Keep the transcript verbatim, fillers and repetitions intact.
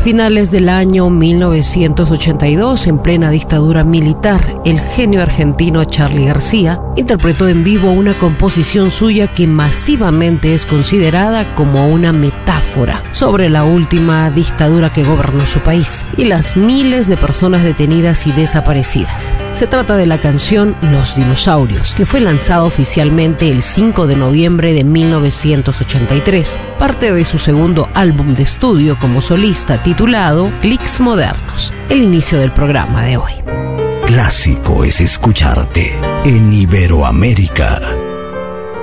finales del año mil novecientos ochenta y dos, en plena dictadura militar, el genio argentino Charly García interpretó en vivo una composición suya que masivamente es considerada como una metáfora sobre la última dictadura que gobernó su país y las miles de personas detenidas y desaparecidas. Se trata de la canción Los Dinosaurios, que fue lanzada oficialmente el cinco de noviembre de mil novecientos ochenta y tres, parte de su segundo álbum de estudio como solista titulado Clics Modernos, el inicio del programa de hoy. Clásico es escucharte en Iberoamérica.